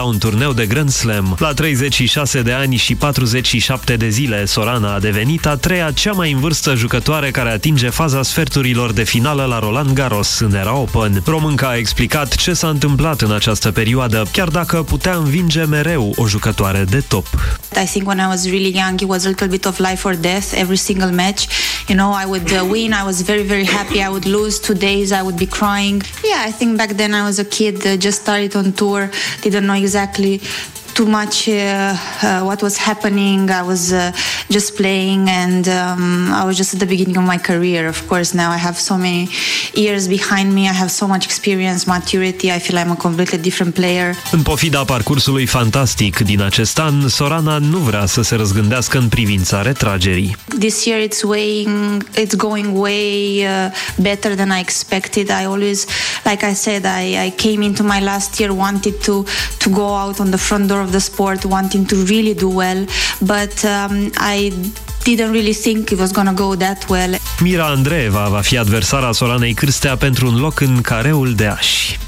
un turneu de Grand Slam. La 36 de ani și 47 de zile, Sorana a devenit a treia cea mai în vârstă jucătoare care atinge faza sferturilor de finală la Roland Garros în era Open. Românca a explicat ce s-a întâmplat în această perioadă, chiar dacă putea învinge mereu o jucătoare de top. I think when I was really young, it was a little bit of life or death every single match. You know, I would win, I was very, very happy. I would lose 2 days, I would be crying. Yeah, I think back then I was a kid, just started on tour, didn't know exactly too much what was happening. I was just playing and I was just at the beginning of my career. Of course, now I have so many years behind me. I have so much experience, maturity. I feel I'm a completely different player. În pofida parcursului fantastic din acest an, Sorana nu vrea să se răzgândească în privința retragerii. This year it's going way better than I expected. I always, like I said, I came into my last year wanted to go out on the front door of the sport, wanting to really do well, but I didn't really think it was gonna go that well. Mira Andreeva va fi adversara Soranei Cârstea pentru un loc în careul de ași.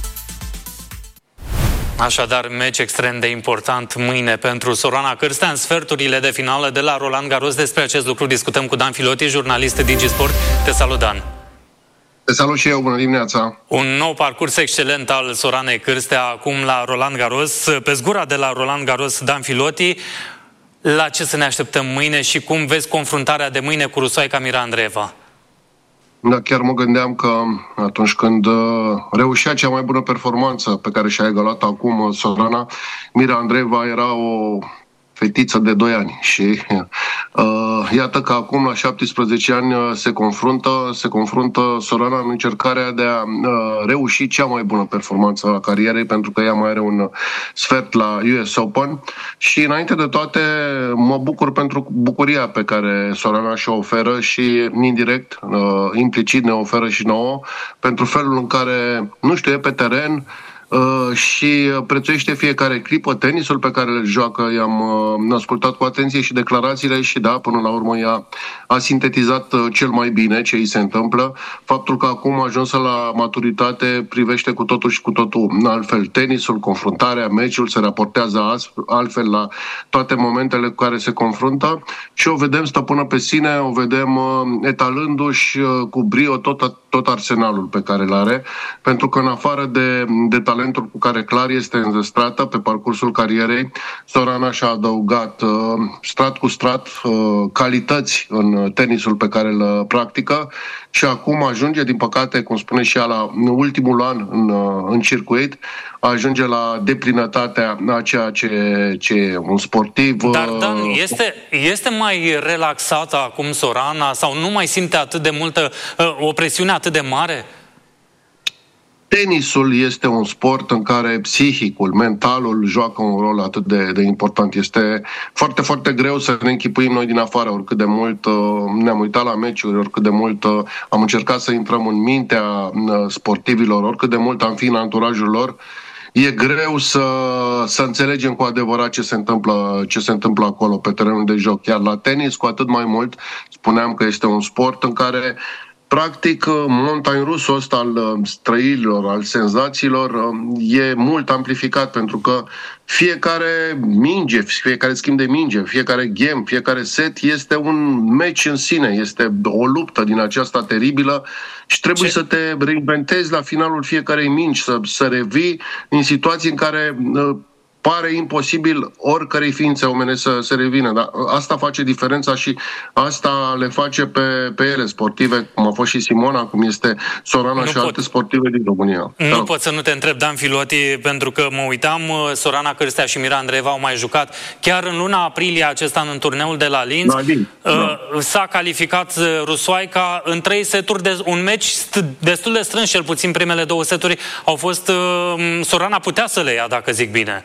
Așadar, meci extrem de important mâine pentru Sorana Cârstea în sferturile de finală de la Roland Garros. Despre acest lucru discutăm cu Dan Filoti, jurnalist DigiSport. Te salut, Dan! Te salut și eu, bună dimineața! Un nou parcurs excelent al Soranei Cârstea acum la Roland Garros. Pe zgura de la Roland Garros, Dan Filoti, la ce să ne așteptăm mâine și cum vezi confruntarea de mâine cu rusoaica Mira Andreeva? Da, chiar mă gândeam că atunci când reușea cea mai bună performanță pe care și-a egalat acum Sorana, Mira Andreeva era o fetiță de 2 ani și iată că acum la 17 ani se confruntă Sorana în încercarea de a reuși cea mai bună performanță a carierei, pentru că ea mai are un sfert la US Open și înainte de toate mă bucur pentru bucuria pe care Sorana și-o oferă și indirect, implicit ne oferă și nouă, pentru felul în care, nu știu, e pe teren și prețuiește fiecare clipă, tenisul pe care îl joacă. I-am ascultat cu atenție și declarațiile și da, până la urmă ea a sintetizat cel mai bine ce îi se întâmplă. Faptul că acum ajunsă la maturitate privește cu totul și cu totul altfel tenisul, confruntarea, meciul, se raportează altfel la toate momentele cu care se confruntă și o vedem stăpână pe sine, o vedem etalându-și cu brio tot arsenalul pe care îl are, pentru că în afară de talentul cu care clar este înzestrată pe parcursul carierei, Sorana și-a adăugat strat cu strat calități în tenisul pe care îl practică și acum ajunge, din păcate, cum spune și ea, la ultimul an în circuit, ajunge la deplinătatea a ceea ce un sportiv... Dar, Dan, este mai relaxată acum Sorana sau nu mai simte atât de multă, o presiune atât de mare? Tenisul este un sport în care psihicul, mentalul joacă un rol atât de important. Este foarte, foarte greu să ne închipuim noi din afară, oricât de mult ne-am uitat la meciuri, oricât de mult am încercat să intrăm în mintea sportivilor, oricât de mult am fi în anturajul lor. E greu să înțelegem cu adevărat ce se întâmplă acolo pe terenul de joc. Iar la tenis, cu atât mai mult, spuneam că este un sport în care practic, montagne rusul ăsta al străilor, al senzațiilor, e mult amplificat, pentru că fiecare minge, fiecare schimb de minge, fiecare game, fiecare set este un meci în sine, este o luptă din aceasta teribilă și trebuie să te reinventezi la finalul fiecarei mingi, să revii în situații în care pare imposibil oricărei ființe omenești să se revină. Dar asta face diferența și asta le face pe ele sportive, cum a fost și Simona, cum este Sorana și alte sportive din România. Nu pot să nu te întreb, Dan Filoti, pentru că mă uitam, Sorana Cârstea și Mira Andreeva au mai jucat chiar în luna aprilie acest an în turneul de la Linz. S-a calificat rusoaica în 3 seturi, un meci destul de strâns, cel puțin primele 2 seturi au fost... Sorana putea să le ia, dacă zic bine.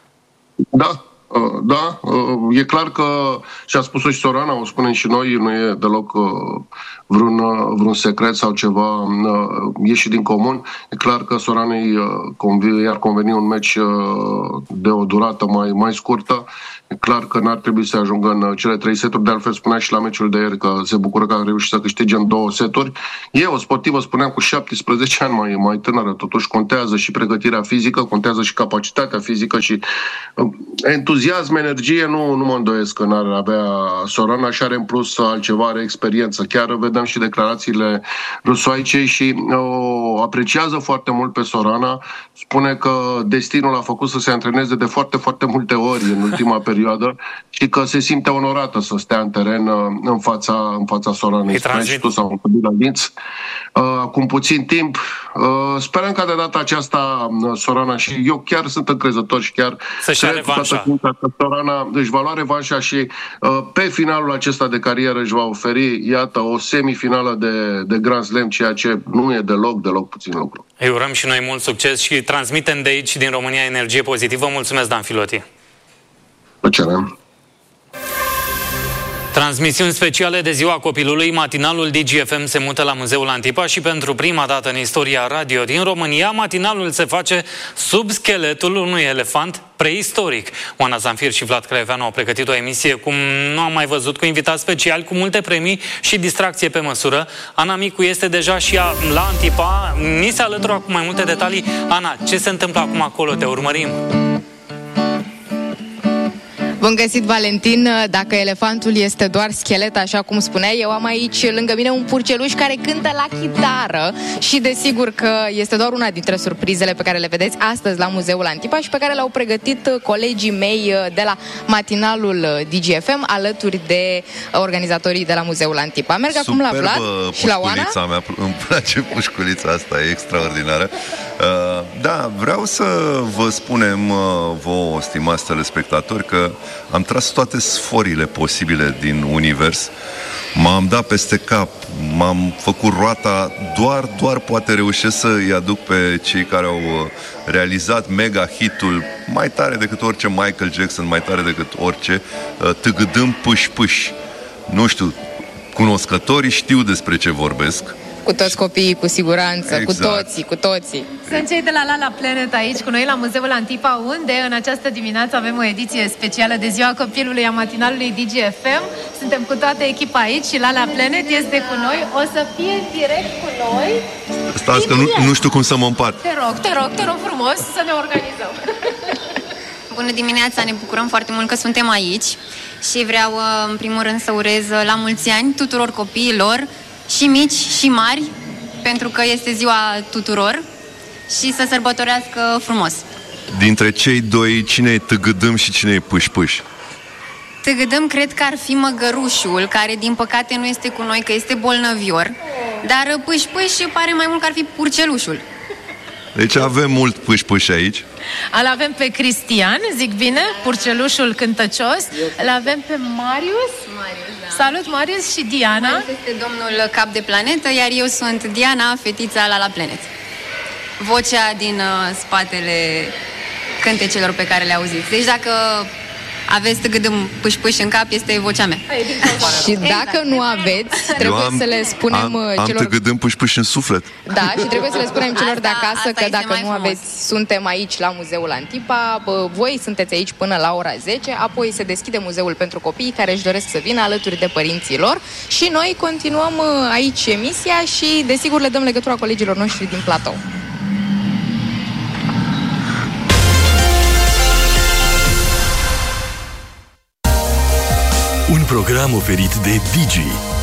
Da, e clar că, și a spus-o și Sorana, o spunem și noi, nu e deloc vreun secret sau ceva ieșit din comun. E clar că Soranei i-ar conveni un meci de o durată mai scurtă. E clar că n-ar trebui să ajungă în cele 3 seturi, de altfel spunea și la meciul de ieri că se bucură că a reușit să câștige în 2 seturi. E o sportivă, spuneam, cu 17 ani mai tânără, totuși contează și pregătirea fizică, contează și capacitatea fizică și entuziasm, energie, nu mă îndoiesc că n-ar avea Sorana și are în plus altceva, are experiență. Chiar vedem și declarațiile rusoaicei și o apreciază foarte mult pe Sorana, spune că destinul a făcut să se antreneze de foarte, foarte multe ori în ultima perioadă și că se simte onorată să stea în teren în fața Soranei. Spuneai și tu, s-au întâlnit la dinți. Acum puțin timp, sperăm ca de data aceasta Sorana, și eu chiar sunt încrezător și chiar cred că Sorana își va lua revanșa și pe finalul acesta de carieră își va oferi, iată, o semifinală de Grand Slam, ceea ce nu e deloc puțin lucru. Îi urăm și noi mult succes și transmitem de aici, din România, energie pozitivă. Mulțumesc, Dan Filoti. Plăcere. Transmisiuni speciale de Ziua Copilului, matinalul DGFM se mută la Muzeul Antipa și pentru prima dată în istoria radio din România, matinalul se face sub scheletul unui elefant preistoric. Oana Zanfir și Vlad Craioveanu au pregătit o emisie cum nu am mai văzut, cu invitați speciali, cu multe premii și distracție pe măsură. Ana Micu este deja și ea la Antipa. Ni se alătură cu mai multe detalii. Ana, ce se întâmplă acum acolo? Te urmărim! Bun găsit, Valentin! Dacă elefantul este doar schelet, așa cum spuneai, eu am aici lângă mine un purceluș care cântă la chitară și desigur că este doar una dintre surprizele pe care le vedeți astăzi la Muzeul Antipa și pe care le-au pregătit colegii mei de la matinalul DGFM alături de organizatorii de la Muzeul Antipa. Merg acum la Vlad și la Oana. Mea, îmi place pușculița asta, e extraordinară. Da, vreau să vă spunem vouă, stimați telespectatori, că am tras toate sforile posibile din univers, m-am dat peste cap, m-am făcut roata, doar poate reușesc să-i aduc pe cei care au realizat mega hitul mai tare decât orice Michael Jackson, mai tare decât orice, tâgâdâm pâș. Nu știu, cunoscătorii știu despre ce vorbesc. Cu toți copiii, cu siguranță, exact. cu toții. Sunt cei de la La La Planet aici cu noi la Muzeul Antipa, unde în această dimineață avem o ediție specială de Ziua Copilului a matinalului DGFM. Suntem cu toată echipa aici și La La Planet este cu noi. O să fie direct cu noi. Stați că nu știu cum să mă împart. Te rog frumos să ne organizăm. Bună dimineața, ne bucurăm foarte mult că suntem aici și vreau în primul rând să urez la mulți ani tuturor copiilor, și mici și mari, pentru că este ziua tuturor, și să sărbătorească frumos. Dintre cei doi, cine e tâgâdâm și cine e pâș-pâș? Tâgâdâm cred că ar fi măgărușul, care din păcate nu este cu noi, că este bolnăvior, dar pâș-pâș pare mai mult că ar fi purcelușul. Deci avem mult pâș-pâș aici. Îl avem pe Cristian, zic bine, purcelușul cântăcios. Îl avem pe Marius. Da. Salut, Marius, și Diana. Marius este domnul cap de planetă, iar eu sunt Diana, fetița La La Planet. Vocea din spatele cântecelor pe care le auziți. Deci dacă aveți tâgâdâm pâș-pâș în cap, este vocea mea. Și dacă nu aveți, trebuie să le spunem am tâgâdâm pâș-pâș în suflet. Da, și trebuie să le spunem celor de acasă că dacă nu aveți, suntem aici la Muzeul Antipa, voi sunteți aici până la ora 10, apoi se deschide muzeul pentru copiii care își doresc să vină alături de părinții lor și noi continuăm aici emisia și desigur le dăm legătura colegilor noștri din platou. Un program oferit de Digi,